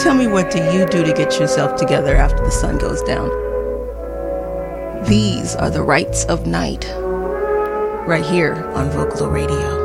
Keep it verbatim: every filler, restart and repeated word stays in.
Tell me, what do you do to get yourself together after the sun goes down? These are the Rights of Night, right here on Vocalo Radio.